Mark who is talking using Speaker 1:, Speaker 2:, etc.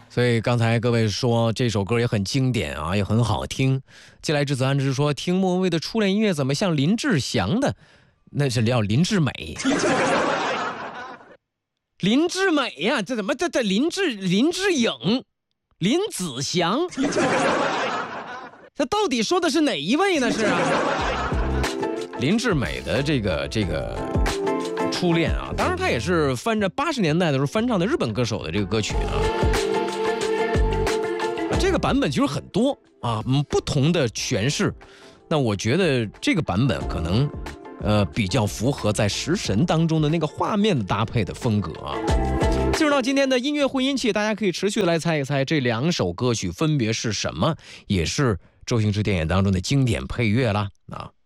Speaker 1: 所以刚才各位说这首歌也很经典啊，也很好听。既来之子安之说，听莫文蔚的初恋音乐怎么像林志祥的？那是叫林志美。林志美呀、这怎么这林志颖、林子祥？这到底说的是哪一位呢？是啊，林志美的这个初恋啊，当然他也是翻着80年代的时候翻唱的日本歌手的这个歌曲啊。这个版本其实很多啊，不同的诠释。那我觉得这个版本可能比较符合在食神当中的那个画面的搭配的风格啊。进入到今天的音乐混音器，大家可以持续的来猜一猜这2首歌曲分别是什么，也是周星驰电影当中的经典配乐啦啊。